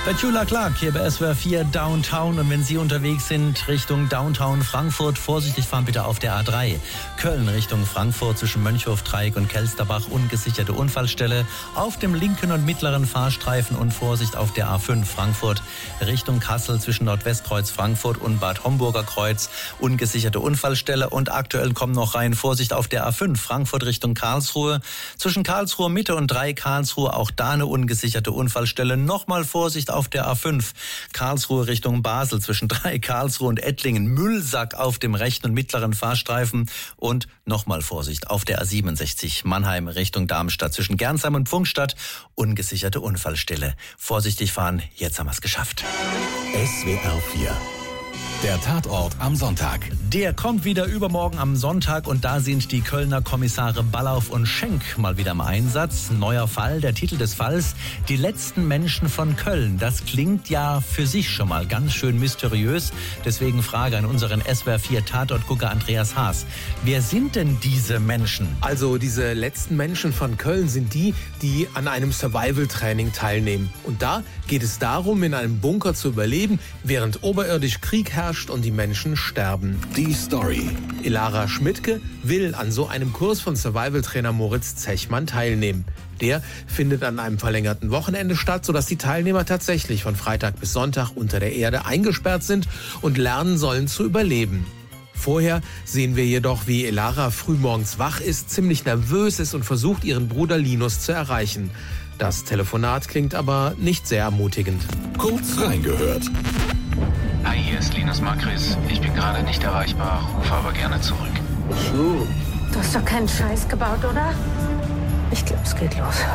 Petula Clark hier bei SWR 4 Downtown. Und wenn Sie unterwegs sind Richtung Downtown Frankfurt, vorsichtig fahren bitte auf der A3. Köln Richtung Frankfurt zwischen Mönchhof, Dreieck und Kelsterbach, ungesicherte Unfallstelle. Auf dem linken und mittleren Fahrstreifen und Vorsicht auf der A5 Frankfurt Richtung Kassel zwischen Nordwestkreuz Frankfurt und Bad Homburger Kreuz, ungesicherte Unfallstelle. Und aktuell kommen noch rein Vorsicht auf der A5 Frankfurt Richtung Karlsruhe. Zwischen Karlsruhe Mitte und 3 Karlsruhe auch da eine ungesicherte Unfallstelle. Nochmal Vorsicht auf der A5 Karlsruhe Richtung Basel zwischen 3 Karlsruhe und Ettlingen. Müllsack auf dem rechten und mittleren Fahrstreifen. Und nochmal Vorsicht auf der A67 Mannheim Richtung Darmstadt zwischen Gernsheim und Pfungstadt. Ungesicherte Unfallstelle. Vorsichtig fahren, jetzt haben wir es geschafft. SWR 4. Der Tatort am Sonntag. Der kommt wieder übermorgen am Sonntag und da sind die Kölner Kommissare Ballauf und Schenk mal wieder im Einsatz. Neuer Fall, der Titel des Falls: Die letzten Menschen von Köln. Das klingt ja für sich schon mal ganz schön mysteriös. Deswegen Frage an unseren SWR 4 Tatortgucker Andreas Haas. Wer sind denn diese Menschen? Also diese letzten Menschen von Köln sind die, die an einem Survival-Training teilnehmen. Und da geht es darum, in einem Bunker zu überleben, während oberirdisch Krieg herrscht und die Menschen sterben. Die Story. Elara Schmidtke will an so einem Kurs von Survival-Trainer Moritz Zechmann teilnehmen. Der findet an einem verlängerten Wochenende statt, sodass die Teilnehmer tatsächlich von Freitag bis Sonntag unter der Erde eingesperrt sind und lernen sollen zu überleben. Vorher sehen wir jedoch, wie Elara frühmorgens wach ist, ziemlich nervös ist und versucht, ihren Bruder Linus zu erreichen. Das Telefonat klingt aber nicht sehr ermutigend. Kurz reingehört. Hi, hier ist Linus Makris. Ich bin gerade nicht erreichbar, rufe aber gerne zurück. Du hast doch keinen Scheiß gebaut, oder? Ich glaube, es geht los.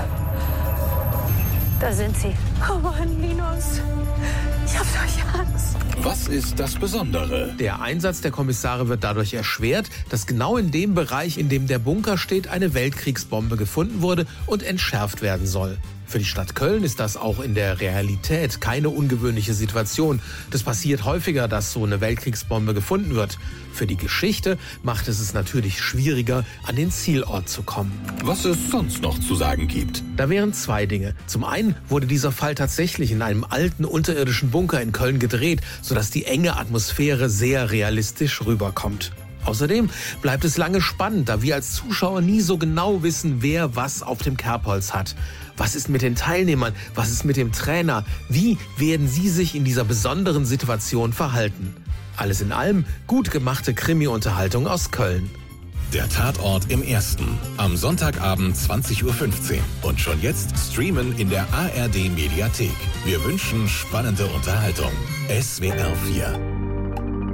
Da sind sie. Oh Mann, Linus. Ich hab solche Angst. Was ist das Besondere? Der Einsatz der Kommissare wird dadurch erschwert, dass genau in dem Bereich, in dem der Bunker steht, eine Weltkriegsbombe gefunden wurde und entschärft werden soll. Für die Stadt Köln ist das auch in der Realität keine ungewöhnliche Situation. Das passiert häufiger, dass so eine Weltkriegsbombe gefunden wird. Für die Geschichte macht es natürlich schwieriger, an den Zielort zu kommen. Was es sonst noch zu sagen gibt. Da wären 2 Dinge. Zum einen wurde dieser Fall tatsächlich in einem alten unterirdischen Bunker in Köln gedreht, sodass die enge Atmosphäre sehr realistisch rüberkommt. Außerdem bleibt es lange spannend, da wir als Zuschauer nie so genau wissen, wer was auf dem Kerbholz hat. Was ist mit den Teilnehmern? Was ist mit dem Trainer? Wie werden sie sich in dieser besonderen Situation verhalten? Alles in allem gut gemachte Krimi-Unterhaltung aus Köln. Der Tatort im Ersten. Am Sonntagabend 20:15 Uhr. Und schon jetzt streamen in der ARD Mediathek. Wir wünschen spannende Unterhaltung. SWR 4.